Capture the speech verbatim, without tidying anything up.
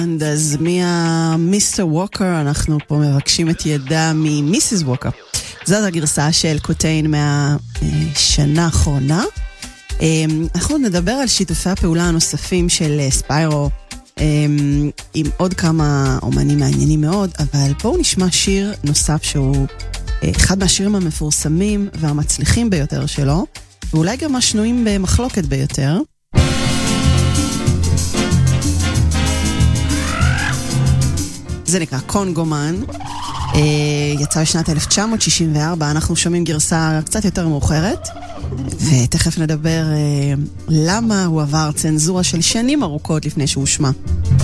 אז מהמיסטר ווקר אנחנו פה מבקשים את ידה ממיסיס ווקר. זאת הגרסה של קוטיין מהשנה האחרונה. אנחנו נדבר על שיתופי הפעולה הנוספים של ספיירו עם עוד כמה אומנים מעניינים מאוד, אבל בואו נשמע שיר נוסף שהוא אחד מהשירים המפורסמים והמצליחים ביותר שלו, ואולי גם השנויים במחלוקת ביותר. זה נקרא קונגומן, יצא בשנת אלף תשע מאות שישים וארבע, אנחנו שומעים גרסה קצת יותר מאוחרת, ותכף נדבר למה הוא עבר צנזורה של שנים ארוכות לפני שהוא שמע.